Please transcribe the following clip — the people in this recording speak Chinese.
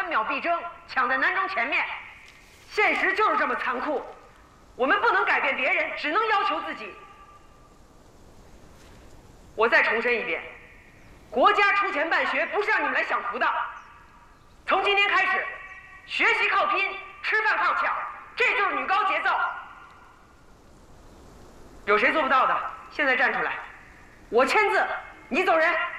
秒必争，抢在南中前面。现实就是这么残酷，我们不能改变别人，只能要求自己。我再重申一遍，国家出钱办学不是让你们来享福的。从今天开始，学习靠拼，吃饭靠抢，这就是女高节奏。有谁做不到的？现在站出来，我签字，你走人。